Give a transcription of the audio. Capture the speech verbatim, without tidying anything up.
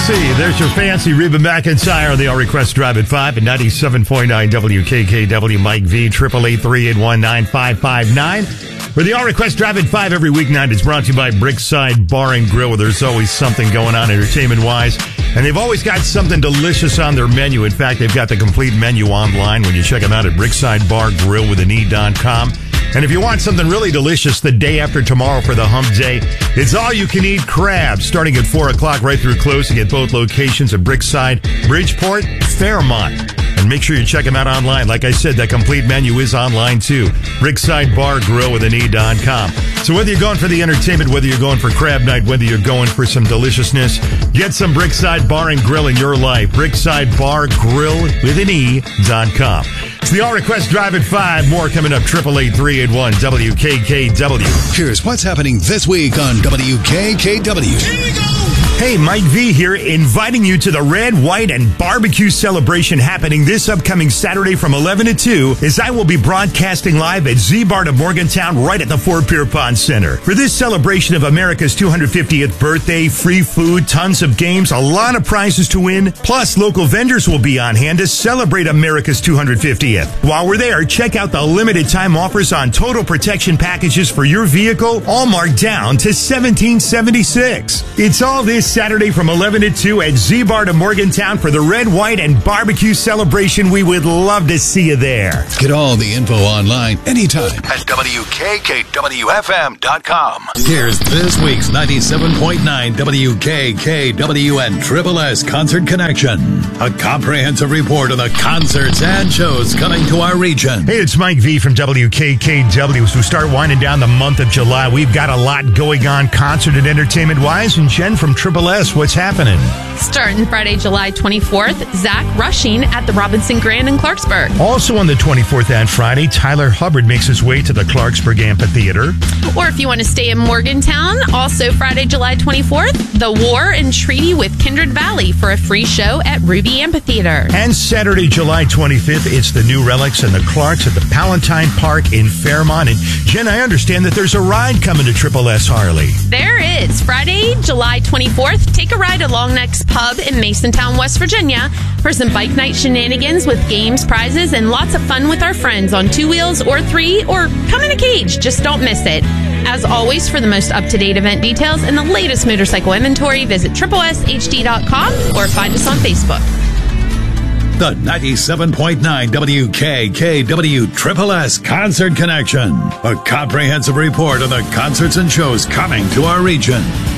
see. There's your fancy Reba McEntire on the All Request Drive at five and ninety-seven point nine W K K W. Mike V, eight eight eight, three eight one, nine five five nine. For the All Request Drive at five every weeknight, it's brought to you by Brickside Bar and Grill, where there's always something going on entertainment-wise. And they've always got something delicious on their menu. In fact, they've got the complete menu online when you check them out at Brickside Bar Grill with an E dot com. And if you want something really delicious the day after tomorrow for the hump day, it's all-you-can-eat crab, starting at four o'clock right through closing at both locations at Brickside, Bridgeport, Fairmont. And make sure you check them out online. Like I said, that complete menu is online, too. Brickside Bar Grill with an E dot com. So whether you're going for the entertainment, whether you're going for crab night, whether you're going for some deliciousness, get some Brickside Bar and Grill in your life. Brickside Bar Grill with an E dot com. It's the All Request Drive at five. More coming up. eight eight eight, three eight one, W K K W. Here's what's happening this week on W K K W. Here we go. Hey, Mike V here, inviting you to the Red, White, and Barbecue celebration happening this upcoming Saturday from eleven to two, as I will be broadcasting live at Z-Bar of Morgantown right at the Fort Pierpont Center. For this celebration of America's two hundred fiftieth birthday, free food, tons of games, a lot of prizes to win, plus local vendors will be on hand to celebrate America's two hundred fiftieth. While we're there, check out the limited time offers on total protection packages for your vehicle, all marked down to seventeen seventy-six. It's all this Saturday from eleven to two at Z-Bar of Morgantown for the Red, White, and Barbecue celebration. We would love to see you there. Get all the info online anytime At W K K W F M dot com. Here's this week's ninety-seven point nine W K K W and Triple S Concert Connection. A comprehensive report on the concerts and shows coming to our region. Hey, it's Mike V from W K K W. As we start winding down the month of July, we've got a lot going on concert and entertainment-wise. And Jen from Triple S, what's happening? Starting Friday, July twenty-fourth, Zach Rushing at the Robinson Grand in Clarksburg. Also on the twenty-fourth and Friday, Tyler Hubbard makes his way to the Clarksburg Amphitheater. Or if you want to stay in Morgantown, also Friday, July twenty-fourth, The War and Treaty with Kindred Valley for a free show at Ruby Amphitheater. And Saturday, July twenty-fifth, it's the New Relics and the Clarks at the Palatine Park in Fairmont. And Jen, I understand that there's a ride coming to Triple S Harley. There is. Friday, July twenty-fourth, take a ride to Long Neck's Pub in Masontown, West Virginia for some bike night shenanigans with games, prizes, and lots of fun with our friends on two wheels or three, or come in a cage. Just don't miss it. As always, for the most up-to-date event details and the latest motorcycle inventory, visit triple S H D dot com or find us on Facebook. The ninety-seven point nine W K K W Triple S Concert Connection. A comprehensive report on the concerts and shows coming to our region.